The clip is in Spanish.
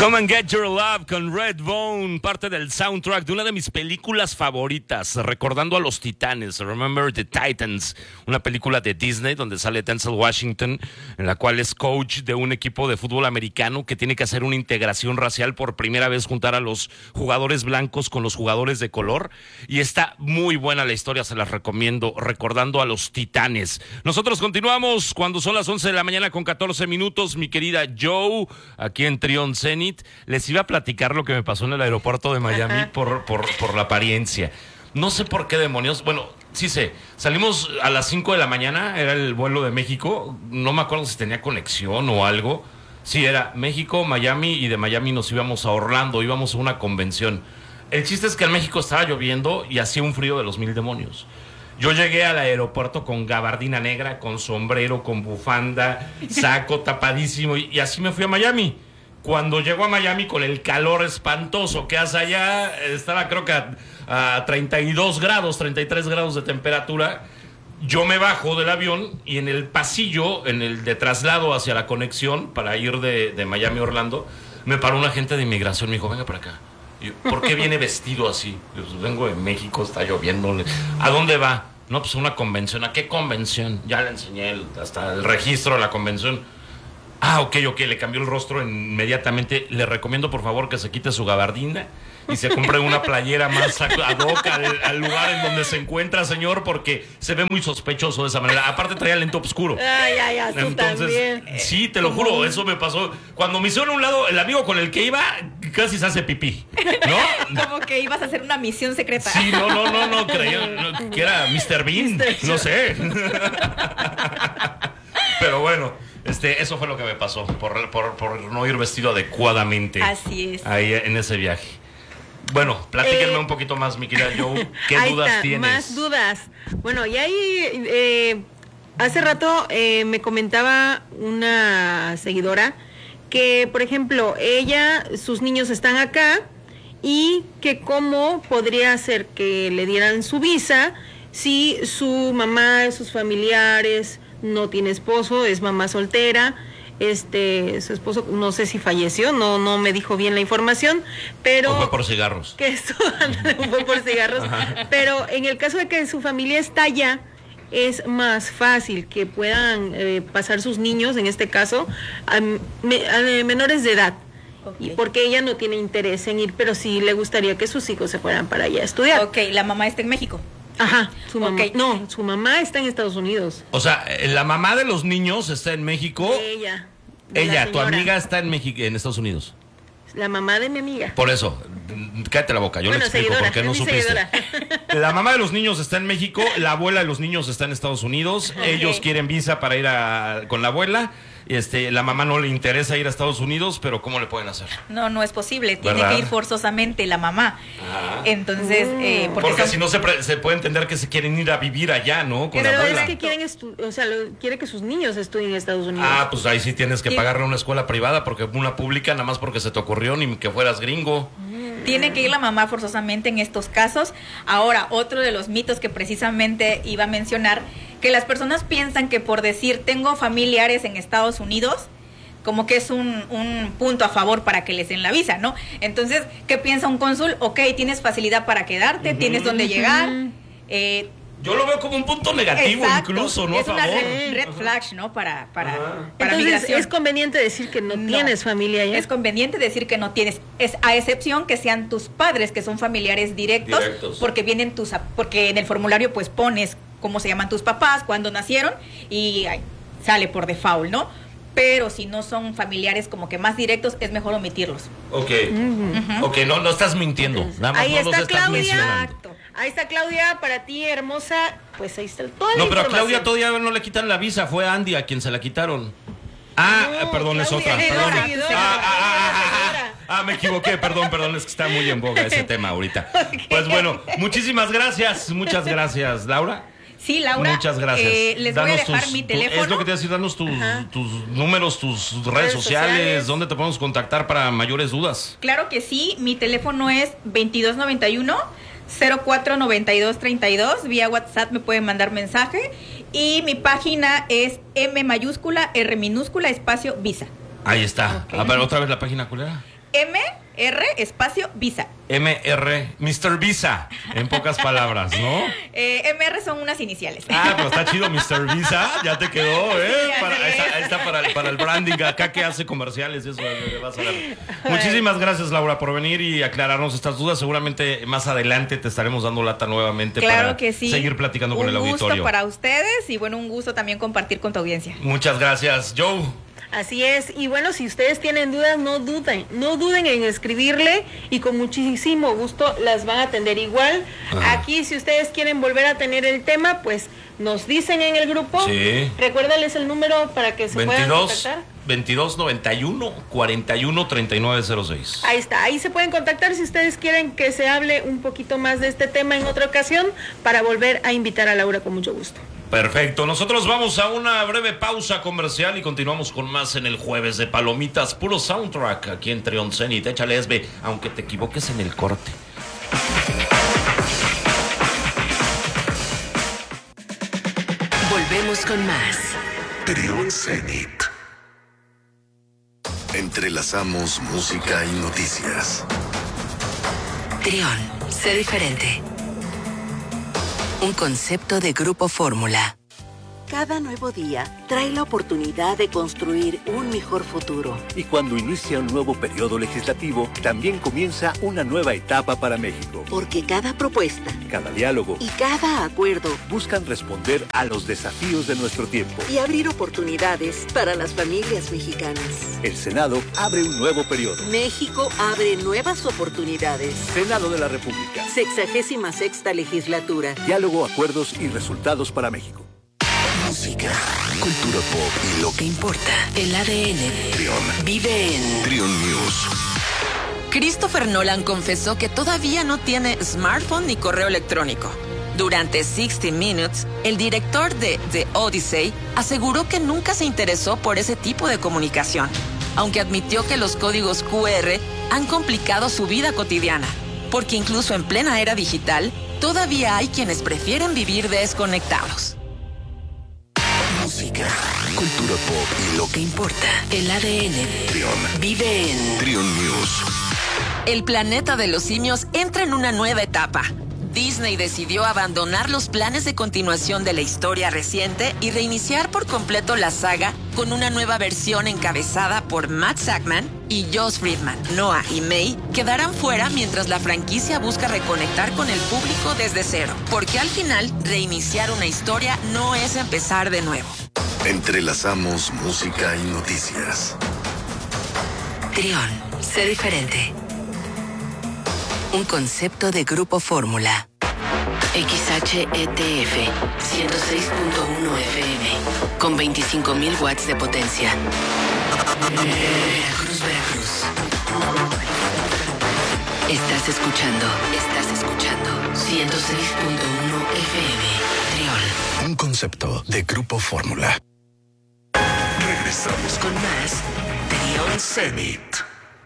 Come and Get Your Love con Redbone, parte del soundtrack de una de mis películas favoritas, recordando a los Titanes, Remember the Titans, una película de Disney donde sale Denzel Washington, en la cual es coach de un equipo de fútbol americano que tiene que hacer una integración racial por primera vez, juntar a los jugadores blancos con los jugadores de color, y está muy buena la historia, se las recomiendo, recordando a los Titanes. Nosotros continuamos cuando son las 11 de la mañana con 14 minutos, mi querida Joe, aquí en Trion Zenith. Les iba a platicar lo que me pasó en el aeropuerto de Miami por la apariencia. No sé por qué demonios. Bueno, sí sé. Salimos a las 5 de la mañana, era el vuelo de México. No me acuerdo si tenía conexión o algo. Sí, era México, Miami, y de Miami nos íbamos a Orlando, íbamos a una convención. El chiste es que en México estaba lloviendo y hacía un frío de los mil demonios. Yo llegué al aeropuerto con gabardina negra, con sombrero, con bufanda, saco tapadísimo, y así me fui a Miami. Cuando llego a Miami con el calor espantoso que hace allá, estaba creo que a 32 grados, 33 grados de temperatura. Yo me bajo del avión y en el pasillo, en el de traslado hacia la conexión para ir de Miami a Orlando, me paró un agente de inmigración, me dijo, venga para acá. Y yo, ¿por qué viene vestido así? Yo, pues, vengo de México, está lloviendo. ¿A dónde va? No, pues a una convención. ¿A qué convención? Ya le enseñé hasta el registro de la convención. Ah, ok, le cambió el rostro inmediatamente. Le recomiendo, por favor, que se quite su gabardina y se compre una playera más ad hoc al lugar en donde se encuentra, señor, porque se ve muy sospechoso de esa manera. Aparte traía lente oscuro. Ay, tú entonces, también. Sí, te lo juro, eso me pasó. Cuando me hicieron a un lado, el amigo con el que iba casi se hace pipí, ¿no? Como que ibas a hacer una misión secreta. Sí, no, creía que era Mr. Bean, no sé. Pero bueno, eso fue lo que me pasó, por no ir vestido adecuadamente. Así es. Ahí en ese viaje. Bueno, platíquenme un poquito más, mi querida Joe. ¿Qué dudas tienes? Más dudas. Bueno, y ahí hace rato me comentaba una seguidora que, por ejemplo, sus niños están acá y que cómo podría ser que le dieran su visa si su mamá, sus familiares, no tiene esposo, es mamá soltera. Su esposo no sé si falleció, no me dijo bien la información, pero o fue por cigarros. Que fue por cigarros. Ajá. Pero en el caso de que su familia está allá, es más fácil que puedan pasar sus niños, en este caso, a menores de edad. Okay. Porque ella no tiene interés en ir, pero sí le gustaría que sus hijos se fueran para allá a estudiar. Ok, la mamá está en México. Ajá, su mamá. Okay. No, su mamá está en Estados Unidos. O sea, la mamá de los niños está en México. Ella, tu amiga está en México, en Estados Unidos. La mamá de mi amiga. Por eso, cállate la boca, yo le explico por qué no supiste. La mamá de los niños está en México, la abuela de los niños está en Estados Unidos. Okay. Ellos quieren visa para ir con la abuela. La mamá no le interesa ir a Estados Unidos, pero ¿cómo le pueden hacer? No es posible, tiene que ir forzosamente la mamá. Ah. Entonces, porque si no se puede entender que se quieren ir a vivir allá, ¿no? Con la abuela. Es que quiere que sus niños estudien en Estados Unidos. Ah, pues ahí sí tienes que pagarle una escuela privada, porque una pública nada más porque se te ocurrió, ni que fueras gringo. Tiene que ir la mamá forzosamente en estos casos. Ahora, otro de los mitos que precisamente iba a mencionar, que las personas piensan que por decir tengo familiares en Estados Unidos, como que es un punto a favor para que les den la visa, ¿no? Entonces, ¿qué piensa un cónsul? Ok, tienes facilidad para quedarte, tienes dónde llegar. Yo lo veo como un punto negativo. Exacto. Incluso, ¿no? Es una red flag, ¿no? Para entonces, migración. ¿es conveniente decir que no tienes familia allá? Es conveniente decir que no tienes, a excepción que sean tus padres, que son familiares directos. Porque porque en el formulario pues pones cómo se llaman tus papás, cuándo nacieron, y sale por default, ¿no? Pero si no son familiares como que más directos, es mejor omitirlos. Ok, no estás mintiendo. Nada más ahí está Claudia. Ahí está Claudia, para ti, hermosa. Pues ahí está toda la pero a Claudia todavía no le quitan la visa. Fue a Andy a quien se la quitaron. Perdón, Claudia, es otra. Perdón. Me equivoqué. Perdón. Es que está muy en boga ese tema ahorita. Okay. Pues bueno, muchas gracias, Laura. Sí, Laura. Muchas gracias. Les voy a dejar mi teléfono. Es lo que te voy a decir, danos tus números, tus redes sociales, dónde te podemos contactar para mayores dudas. Claro que sí, mi teléfono es 2291 049232, vía WhatsApp me pueden mandar mensaje, y mi página es M mayúscula R minúscula espacio visa. Ahí está. Okay. A ver, otra vez la página, culera. MR espacio Visa. MR, Mr. Visa, en pocas palabras, ¿no? MR son unas iniciales. Pero está chido Mr. Visa, ya te quedó, ¿eh? Sí, Ahí está para el branding, acá que hace comerciales, eso vas a ver. Muchísimas gracias, Laura, por venir y aclararnos estas dudas. Seguramente más adelante te estaremos dando lata nuevamente para que sí. seguir platicando con el auditorio. Un gusto para ustedes y bueno, un gusto también compartir con tu audiencia. Muchas gracias, Joe. Así es, y bueno, si ustedes tienen dudas, no duden en escribirle y con muchísimo gusto las van a atender igual. Aquí, si ustedes quieren volver a tener el tema, pues nos dicen en el grupo. Sí. Recuérdales el número para que se puedan contactar. 2291 41 3906. Ahí está, ahí se pueden contactar si ustedes quieren que se hable un poquito más de este tema en otra ocasión para volver a invitar a Laura con mucho gusto. Perfecto, nosotros vamos a una breve pausa comercial y continuamos con más en el Jueves de Palomitas, puro soundtrack aquí en Trion Zenith. Échale, Esbe, aunque te equivoques en el corte. Volvemos con más. Trion Zenith. Entrelazamos música y noticias. Trion, sé diferente. Un concepto de Grupo Fórmula. Cada nuevo día trae la oportunidad de construir un mejor futuro. Y cuando inicia un nuevo periodo legislativo, también comienza una nueva etapa para México. Porque cada propuesta, cada diálogo y cada acuerdo buscan responder a los desafíos de nuestro tiempo y abrir oportunidades para las familias mexicanas. El Senado abre un nuevo periodo. México abre nuevas oportunidades. Senado de la República. 66ª legislatura. Diálogo, acuerdos y resultados para México. Música, cultura pop y lo que importa. El ADN. Trion. Vive en Trion News. Christopher Nolan confesó que todavía no tiene smartphone ni correo electrónico. Durante 60 Minutes, el director de The Odyssey aseguró que nunca se interesó por ese tipo de comunicación, aunque admitió que los códigos QR han complicado su vida cotidiana, porque incluso en plena era digital, todavía hay quienes prefieren vivir desconectados. Música, cultura pop y lo que importa. El ADN. Trion. Vive en Trion News. El planeta de los simios entra en una nueva etapa. Disney decidió abandonar los planes de continuación de la historia reciente y reiniciar por completo la saga con una nueva versión encabezada por Matt Shakman y Josh Friedman. Noah y May quedarán fuera mientras la franquicia busca reconectar con el público desde cero, porque al final reiniciar una historia no es empezar de nuevo. Entrelazamos música y noticias. Trion, sé diferente. Un concepto de Grupo Fórmula. XHETF 106.1 FM con 25.000 watts de potencia. Veracruz. Estás escuchando 106.1 FM. Trion. Un concepto de Grupo Fórmula. Regresamos con más Trion Zenith.